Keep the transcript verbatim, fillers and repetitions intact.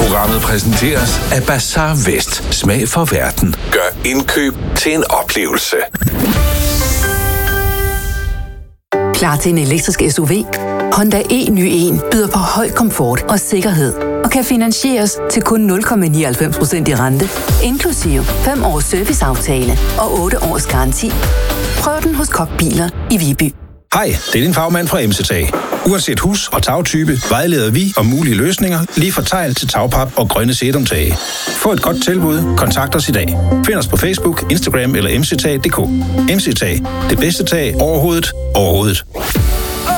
Programmet præsenteres af Bazaar Vest. Smag for verden. Gør indkøb til en oplevelse. Klar til en elektrisk S U V? Honda e ny en byder på høj komfort og sikkerhed og kan finansieres til kun nul komma nioghalvfems procent i rente, inklusive fem års serviceaftale og otte års garanti. Prøv den hos Kokbiler i Viby. Hej, det er din fagmand fra M C T A. Uanset hus- og tagtype vejleder vi om mulige løsninger lige fra tegl til tagpap og grønne sedumtage. Få et godt tilbud, kontakt os i dag. Find os på Facebook, Instagram eller m c t punktum d k. M C T A, det bedste tag overhovedet overhovedet.